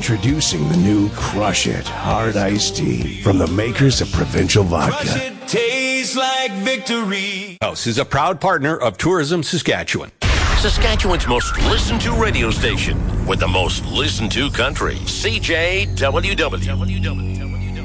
Introducing the new Crush It Hard Iced Tea from the makers of Provincial Vodka. Crush it, tastes like victory. House is a proud partner of Tourism Saskatchewan. Saskatchewan's most listened to radio station with the most listened to country, CJWW.